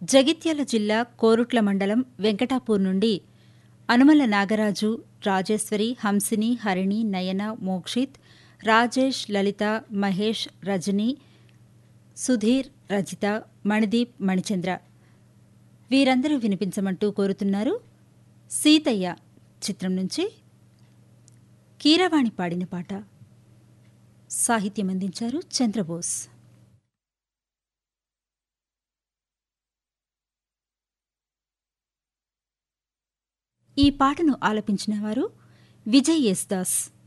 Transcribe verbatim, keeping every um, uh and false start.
జగిత్యాల జిల్లా కోరుట్ల మండలం వెంకటాపూర్ నుండి అనుమల నాగరాజు, రాజేశ్వరి, హంసిని, హరిణి, నయన, మోక్షిత్, రాజేష్, లలిత, మహేష్, రజని, సుధీర్, రజిత, మణిదీప్, మణిచంద్ర వీరందరూ వినిపించమంటూ కోరుతున్నారు. సీతయ్య చిత్రం నుంచి కీరవాణి పాడిన పాట. సాహిత్యం అందించారు చంద్రబోస్. ఈ పాటను ఆలపించిన వారు విజయ్ యేసుదాస్.